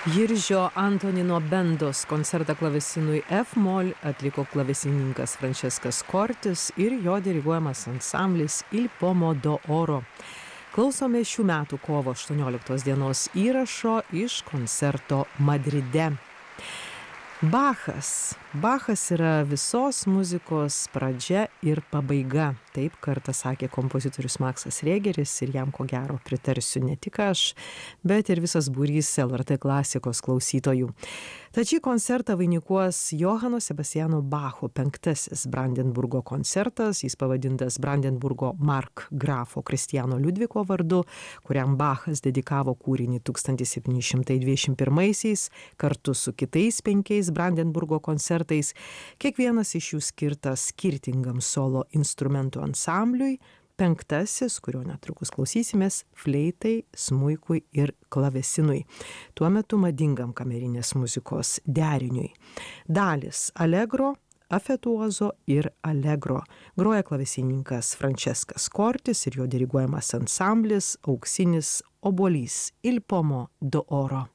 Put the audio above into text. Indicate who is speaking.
Speaker 1: Jiržio Antonino Bendos koncertą klavesinui F-moll atliko klavesininkas Franceskas Cortis ir jo diriguojamas ansamblis Il Pomo d'Oro. Klausome šių metų kovo 18 dienos įrašo iš koncerto Madride. Bachas yra visos muzikos pradžia ir pabaiga. Taip kartą sakė kompozitorius Maksas Rėgeris ir jam ko gero pritarsiu ne tik aš, bet ir visas būrys LRT klasikos klausytojų. Tad šį koncertą vainikuos Johano Sebastiano Bacho 5. Brandenburgo koncertas, jis pavadintas Brandenburgo markgrafo Kristiano Liudviko vardu, kuriam Bachas dedikavo kūrinį 1721 kartu su kitais 5 Brandenburgo koncertais, kiekvienas iš jų skirtas skirtingam solo instrumentų ansambliui, 5, kurio netrukus klausysimės, fleitai, smuikui ir klavesinui, tuo metu madingam kamerinės muzikos deriniui. Dalis allegro, afetuozo ir allegro. Groja klavesininkas Franceskas Cortis ir jo diriguojamas ansamblis Auksinis obuolys Il Pomo d'Oro.